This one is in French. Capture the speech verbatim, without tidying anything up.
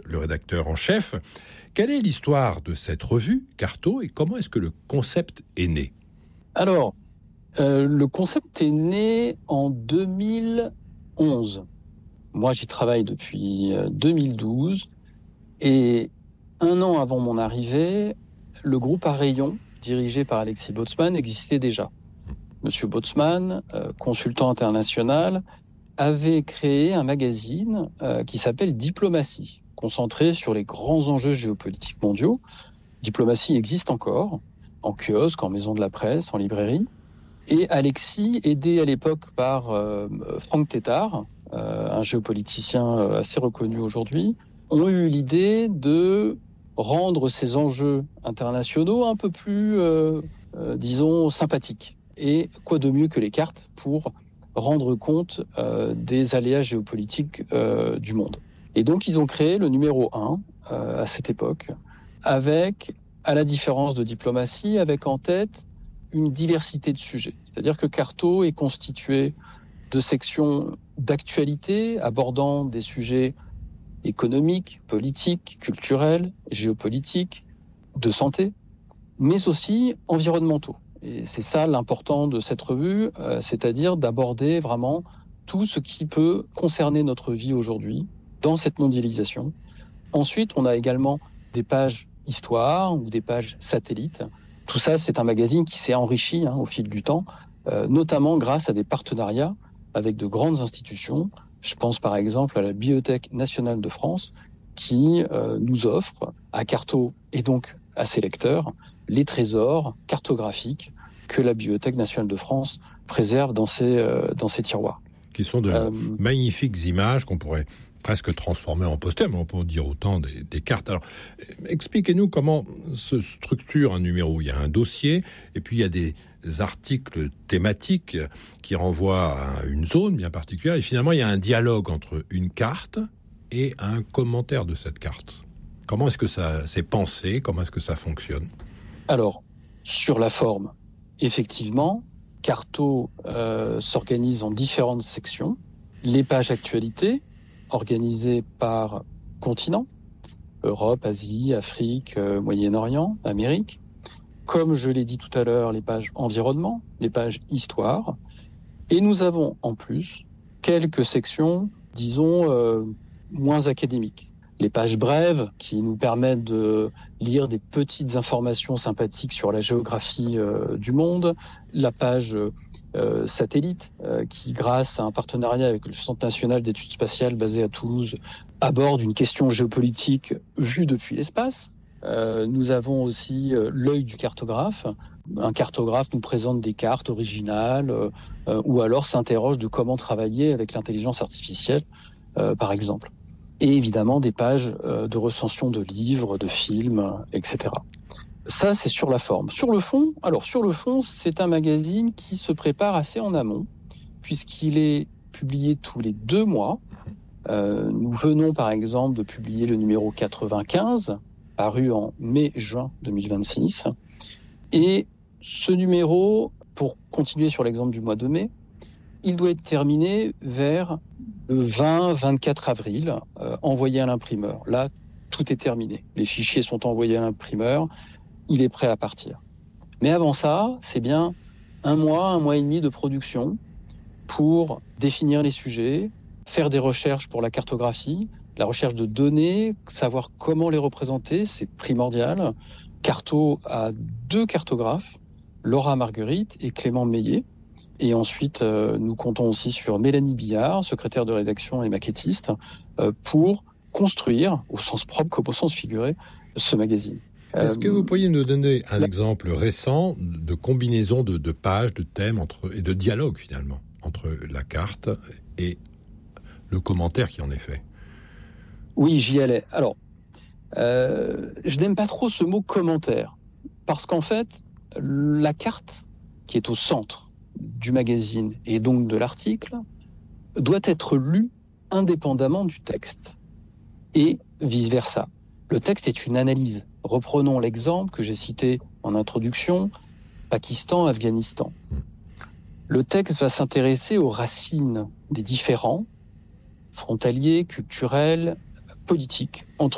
le rédacteur en chef. Quelle est l'histoire de cette revue, Carto, et comment est-ce que le concept est né ? Alors, euh, le concept est né en deux mille onze. Moi, j'y travaille depuis deux mille douze. Et un an avant mon arrivée, le groupe à Rayon, dirigé par Alexis Botsman, existait déjà. Monsieur Botsman, euh, consultant international, avait créé un magazine euh, qui s'appelle Diplomatie, concentré sur les grands enjeux géopolitiques mondiaux. Diplomatie existe encore, en kiosque, en maison de la presse, en librairie. Et Alexis, aidé à l'époque par euh, Franck Tétart, euh, un géopoliticien assez reconnu aujourd'hui, ont eu l'idée de rendre ces enjeux internationaux un peu plus, euh, euh, disons, sympathiques. Et quoi de mieux que les cartes pour rendre compte euh, des aléas géopolitiques euh, du monde. Et donc, ils ont créé le numéro un euh, à cette époque, avec, à la différence de Diplomatie, avec en tête une diversité de sujets. C'est-à-dire que Carto est constitué de sections d'actualité abordant des sujets économiques, politiques, culturels, géopolitiques, de santé, mais aussi environnementaux. Et c'est ça l'important de cette revue, euh, c'est-à-dire d'aborder vraiment tout ce qui peut concerner notre vie aujourd'hui dans cette mondialisation. Ensuite, on a également des pages histoire ou des pages satellites. Tout ça, c'est un magazine qui s'est enrichi hein, au fil du temps, euh, notamment grâce à des partenariats avec de grandes institutions. Je pense par exemple à la Bibliothèque nationale de France qui euh, nous offre à Carto et donc à ses lecteurs les trésors cartographiques que la Bibliothèque nationale de France préserve dans ses, euh, dans ses tiroirs. Qui sont de euh, magnifiques images qu'on pourrait presque transformer en poster, mais on peut dire autant des, des cartes. Alors, expliquez-nous comment se structure un numéro. Il y a un dossier, et puis il y a des articles thématiques qui renvoient à une zone bien particulière, et finalement il y a un dialogue entre une carte et un commentaire de cette carte. Comment est-ce que ça s'est pensé ? Comment est-ce que ça fonctionne ? Alors, sur la forme, effectivement, Carto euh, s'organise en différentes sections. Les pages actualités, organisées par continent, Europe, Asie, Afrique, euh, Moyen-Orient, Amérique. Comme je l'ai dit tout à l'heure, les pages environnement, les pages histoire. Et nous avons en plus quelques sections, disons, euh, moins académiques. Les pages brèves qui nous permettent de lire des petites informations sympathiques sur la géographie euh, du monde. La page euh, satellite euh, qui, grâce à un partenariat avec le Centre national d'études spatiales basé à Toulouse, aborde une question géopolitique vue depuis l'espace. Euh, nous avons aussi euh, l'œil du cartographe. Un cartographe nous présente des cartes originales euh, euh, ou alors s'interroge de comment travailler avec l'intelligence artificielle, euh, par exemple. Et évidemment des pages euh, de recension de livres, de films, et cetera. Ça, c'est sur la forme. Sur le fond, alors sur le fond, c'est un magazine qui se prépare assez en amont, puisqu'il est publié tous les deux mois. Euh, nous venons par exemple de publier le numéro quatre-vingt-quinze, paru en mai-juin deux mille vingt-six. Et ce numéro, pour continuer sur l'exemple du mois de mai, il doit être terminé vers le vingt vingt-quatre avril, euh, envoyé à l'imprimeur. Là, tout est terminé. Les fichiers sont envoyés à l'imprimeur, il est prêt à partir. Mais avant ça, c'est bien un mois, un mois et demi de production pour définir les sujets, faire des recherches pour la cartographie, la recherche de données, savoir comment les représenter, c'est primordial. Carto a deux cartographes, Laura Marguerite et Clément Meillet. Et ensuite, euh, nous comptons aussi sur Mélanie Billard, secrétaire de rédaction et maquettiste, euh, pour construire, au sens propre comme au sens figuré, ce magazine. Est-ce euh, que vous pourriez nous donner un la... exemple récent de combinaison de, de pages, de thèmes entre, et de dialogue finalement entre la carte et le commentaire qui en est fait ? Oui, j'y allais. Alors, euh, je n'aime pas trop ce mot commentaire, parce qu'en fait, la carte qui est au centre du magazine et donc de l'article doit être lue indépendamment du texte et vice-versa. Le texte est une analyse. Reprenons l'exemple que j'ai cité en introduction, Pakistan, Afghanistan. Le texte va s'intéresser aux racines des différends frontaliers, culturels, politiques entre